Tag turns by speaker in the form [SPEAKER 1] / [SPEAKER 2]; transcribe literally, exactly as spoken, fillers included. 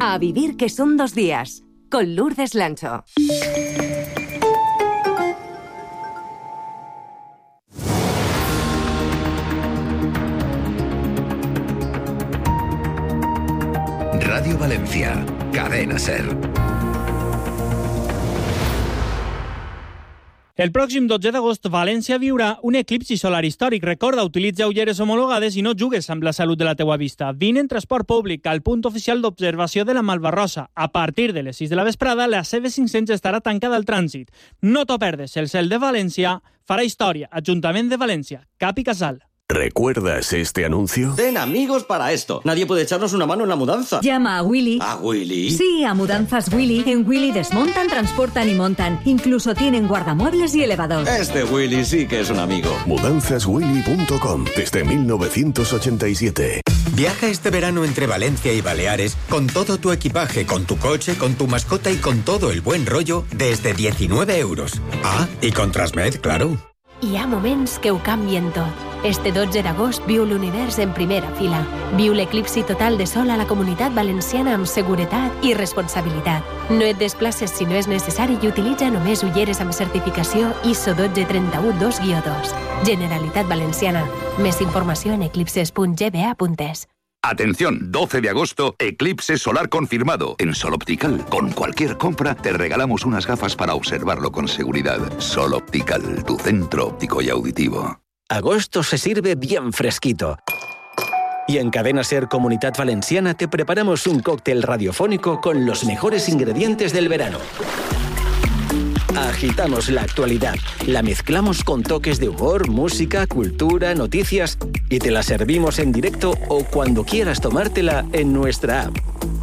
[SPEAKER 1] A vivir que son dos días, con Lourdes Lancho.
[SPEAKER 2] Radio Valencia, Cadena Ser.
[SPEAKER 3] El pròxim dotze d'agost, València viurà un eclipsi solar històric. Recorda, utilitza ulleres homologades i no jugues amb la salut de la teua vista. Vine en transport públic al punt oficial d'observació de la Malvarrosa. A partir de les sis de la vesprada, la C B cinc-cents estarà tancada al trànsit. No t'ho perdes, el cel de València farà història. Ajuntament de València, Cap i Casal.
[SPEAKER 4] ¿Recuerdas este anuncio?
[SPEAKER 5] Ten amigos para esto. Nadie puede echarnos una mano en la mudanza.
[SPEAKER 6] Llama a Willy.
[SPEAKER 5] ¿A Willy?
[SPEAKER 6] Sí, a Mudanzas Willy. En Willy desmontan, transportan y montan. Incluso tienen guardamuebles y elevador.
[SPEAKER 5] Este Willy sí que es un amigo.
[SPEAKER 4] mudanzas willy punto com, desde mil novecientos ochenta y siete.
[SPEAKER 7] Viaja este verano entre Valencia y Baleares con todo tu equipaje, con tu coche, con tu mascota y con todo el buen rollo desde diecinueve euros. Ah, y con Transmed, claro.
[SPEAKER 8] Hi ha moments que ho canvien tot. Este dotze d'agost viu l'univers en primera fila. Viu l'eclipsi total de sol a la Comunitat Valenciana amb seguretat i responsabilitat. No et desplaces si no és necessari i utilitza només ulleres amb certificació I S O dotze trenta u dos guió dos. Generalitat Valenciana. Més informació en eclipses punt g b a punt e s.
[SPEAKER 2] Atención, doce de agosto, eclipse solar confirmado. En Sol Optical, con cualquier compra, te regalamos unas gafas para observarlo con seguridad. Sol Optical, tu centro óptico y auditivo.
[SPEAKER 9] Agosto se sirve bien fresquito. Y en Cadena Ser Comunidad Valenciana te preparamos un cóctel radiofónico con los mejores ingredientes del verano. Agitamos la actualidad, la mezclamos con toques de humor, música, cultura, noticias y te la servimos en directo o cuando quieras tomártela en nuestra app.